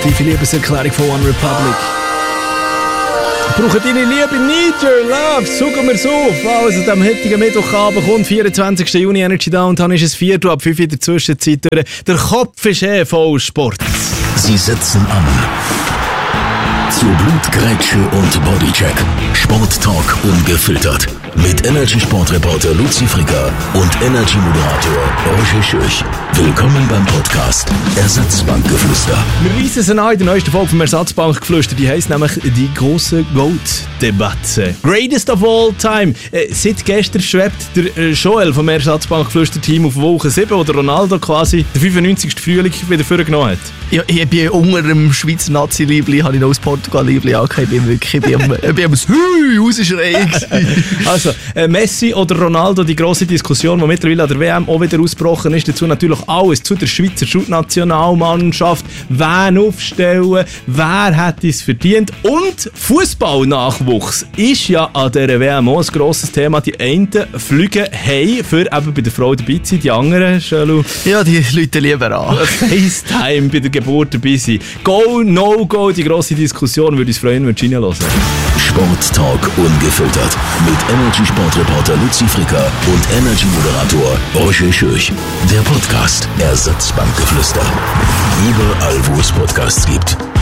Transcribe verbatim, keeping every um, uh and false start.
ultimative Liebeserklärung von One Republic. Brauchen deine Liebe, need your love, suchen wir es auf. Also, am heutigen Mittwochabend kommt, vierundzwanzigsten Juni, Energy Downtown ist es vier Uhr, ab fünf in der Zwischenzeit durch. Der Kopf ist eh voll Sport. Sie setzen an. Zu Blutgrätsche und Bodycheck. Sporttalk ungefiltert. Mit Energy-Sportreporter Luzi Fricker und Energy-Moderator Roger Schürch. Willkommen beim Podcast Ersatzbankgeflüster. Wir weisen es an in der neuesten Folge vom Ersatzbankgeflüster. Die heisst nämlich die große GOAT-Debatte. Greatest of all time. Äh, seit gestern schwebt der äh, Joel vom Ersatzbankgeflüster-Team auf Woche sieben, wo der Ronaldo quasi den fünfundneunzigsten Frühling wieder vorgenommen hat. Ja, ich bin unter dem Schweizer Nazi-Liebli, habe ich noch das Portugal-Liebli angehört. Ich bin wirklich, ich bin am, ich bin am Hü rausschreien. Also, äh, Messi oder Ronaldo, die grosse Diskussion, die mittlerweile an der W M auch wieder ausgebrochen ist. Dazu natürlich alles zu der Schweizer Nationalmannschaft. Wen aufstellen, wer hat es verdient. Und Fußballnachwuchs ist ja an dieser W M auch ein grosses Thema. Die einen fliegen heim, für eben bei der Frau dabei zu sein, die anderen, Schölu. Ja, die Leute lieber an. FaceTime bei der Geburt dabei sein. Go, no go, die grosse Diskussion, würde uns freuen, wenn du reinhören. Sporttalk ungefiltert. Mit Energy-Sportreporter Luzi Fricker und Energy-Moderator Roger Schürch. Der Podcast Ersatzbankgeflüster. Überall, wo es Podcasts gibt.